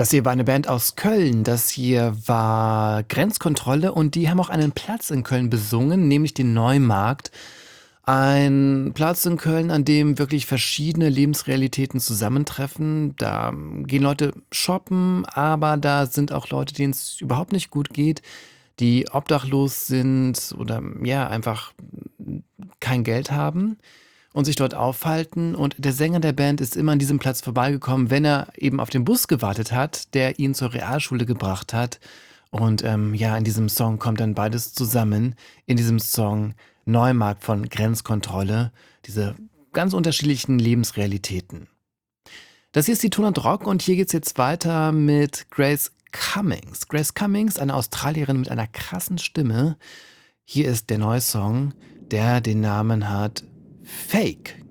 Das hier war eine Band aus Köln. Das hier war Grenzkontrolle und die haben auch einen Platz in Köln besungen, nämlich den Neumarkt. Ein Platz in Köln, an dem wirklich verschiedene Lebensrealitäten zusammentreffen. Da gehen Leute shoppen, aber da sind auch Leute, denen es überhaupt nicht gut geht, die obdachlos sind oder ja, einfach kein Geld haben und sich dort aufhalten. Und der Sänger der Band ist immer an diesem Platz vorbeigekommen, wenn er eben auf den Bus gewartet hat, der ihn zur Realschule gebracht hat. Und ja, in diesem Song kommt dann beides zusammen. In diesem Song Neumarkt von Grenzkontrolle. Diese ganz unterschiedlichen Lebensrealitäten. Das hier ist die Ton und Rock und hier geht's jetzt weiter mit Grace Cummings. Grace Cummings, eine Australierin mit einer krassen Stimme. Hier ist der neue Song, der den Namen hat Fake.